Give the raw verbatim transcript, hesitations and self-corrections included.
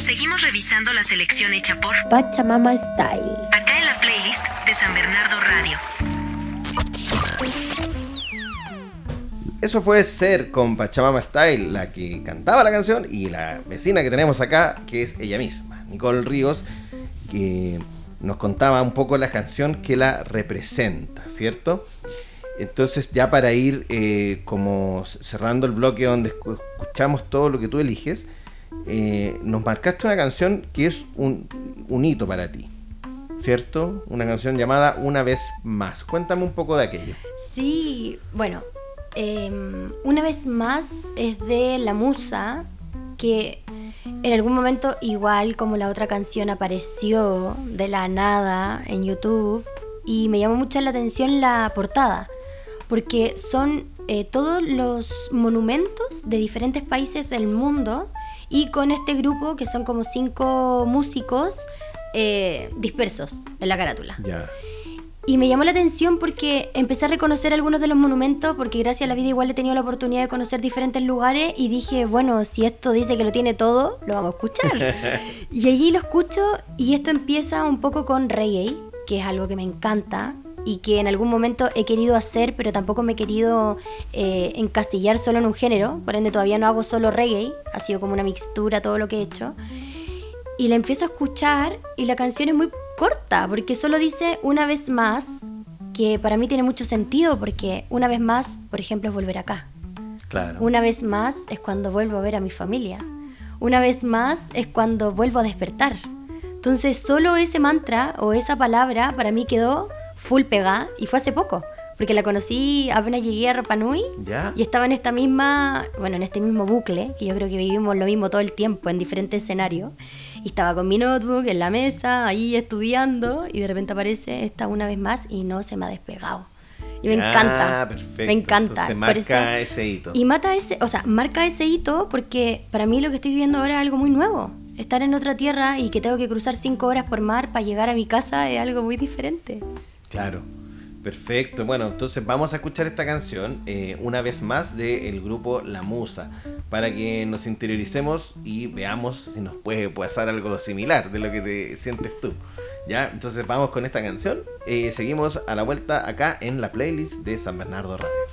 Seguimos revisando la selección hecha por Pachamama Style. Acá en la playlist de San Bernardo Radio. Eso fue Ser con Pachamama Style, la que cantaba la canción, y la vecina que tenemos acá, que es ella misma, Nicole Ríos, que nos contaba un poco la canción que la representa, ¿cierto? Entonces, ya para ir eh, como cerrando el bloque donde escuchamos todo lo que tú eliges, eh, nos marcaste una canción que es un, un hito para ti, ¿cierto? Una canción llamada Una Vez Más. Cuéntame un poco de aquello. Sí, bueno, eh, Una Vez Más es de La Musa, que en algún momento, igual como la otra canción, apareció de la nada en YouTube, y me llamó mucho la atención la portada, porque son eh, todos los monumentos de diferentes países del mundo, y con este grupo que son como cinco músicos eh, dispersos en la carátula. Ya. Y me llamó la atención porque empecé a reconocer algunos de los monumentos, porque gracias a la vida igual he tenido la oportunidad de conocer diferentes lugares, y dije, bueno, si esto dice que lo tiene todo, lo vamos a escuchar. Y allí lo escucho, y esto empieza un poco con reggae, que es algo que me encanta y que en algún momento he querido hacer, pero tampoco me he querido eh, encasillar solo en un género. Por ende todavía no hago solo reggae, ha sido como una mixtura todo lo que he hecho. Y la empiezo a escuchar, y la canción es muy corta, porque solo dice una vez más, que para mí tiene mucho sentido, porque una vez más, por ejemplo, es volver acá. Claro. Una vez más es cuando vuelvo a ver a mi familia. Una vez más es cuando vuelvo a despertar. Entonces solo ese mantra o esa palabra para mí quedó full pegada, y fue hace poco, porque la conocí apenas llegué a Rapa Nui. ¿Ya? Y estaba en esta misma, bueno, en este mismo bucle, que yo creo que vivimos lo mismo todo el tiempo en diferentes escenarios. Y estaba con mi notebook en la mesa, ahí estudiando, y de repente aparece esta Una Vez Más, y no se me ha despegado. Y me Ah, encanta. perfecto. Me encanta. Entonces Por marca eso, ese hito. y mata ese, o sea, marca ese hito, porque para mí lo que estoy viviendo ahora es algo muy nuevo. Estar en otra tierra y que tengo que cruzar cinco horas por mar para llegar a mi casa es algo muy diferente. Claro. Perfecto, bueno, entonces vamos a escuchar esta canción eh, una vez más del grupo La Musa, para que nos interioricemos y veamos si nos puede pasar algo similar de lo que te sientes tú. Ya, entonces vamos con esta canción, eh, seguimos a la vuelta acá en la playlist de San Bernardo Radio.